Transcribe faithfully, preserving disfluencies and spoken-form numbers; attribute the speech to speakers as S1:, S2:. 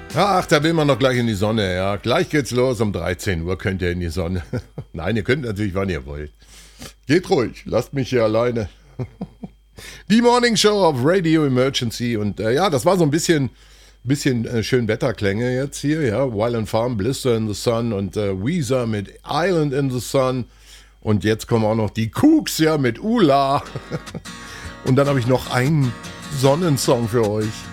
S1: Ach, da will man noch gleich in die Sonne, ja. Gleich geht's los, um dreizehn Uhr könnt ihr in die Sonne. Nein, ihr könnt natürlich, wann ihr wollt. Geht ruhig, lasst mich hier alleine. Die Morning Show auf Radio Emergency. Und äh, ja, das war so ein bisschen, bisschen äh, schön Wetterklänge jetzt hier, ja. Wild and Farm, Blister in the Sun und äh, Weezer mit Island in the Sun. Und jetzt kommen auch noch die Kooks, ja, mit Ula. Und dann habe ich noch einen Sonnensong für euch.